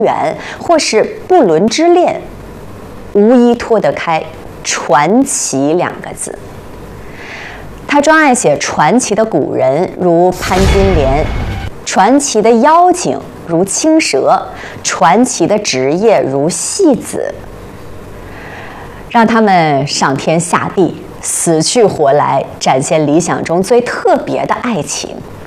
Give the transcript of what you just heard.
缘，或是不伦之恋，无一脱得开传奇2个字。他专爱写传奇的古人，如潘金莲；传奇的妖精，如青蛇；传奇的职业，如戏子。让他们上天下地，死去活来，展现理想中最特别的爱情。